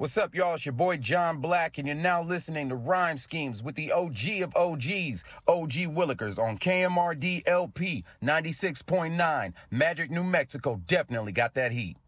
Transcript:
What's up, y'all? It's your boy John Black, and you're now listening to Rhyme Schemes with the OG of OGs, OG Willikers, on KMRD LP 96.9. Magic, New Mexico definitely got that heat.